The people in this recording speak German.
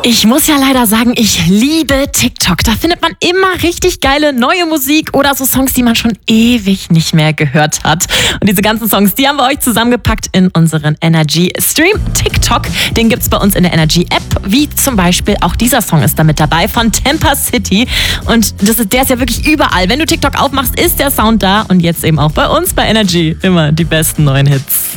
Ich muss ja leider sagen, ich liebe TikTok. Da findet man immer richtig geile neue Musik oder so Songs, die man schon ewig nicht mehr gehört hat. Und diese ganzen Songs, die haben wir euch zusammengepackt in unseren Energy Stream TikTok. Den gibt's bei uns in der Energy App, wie zum Beispiel auch dieser Song ist da mit dabei von Tampa City. Und der ist ja wirklich überall. Wenn du TikTok aufmachst, ist der Sound da und jetzt eben auch bei uns bei Energy immer die besten neuen Hits.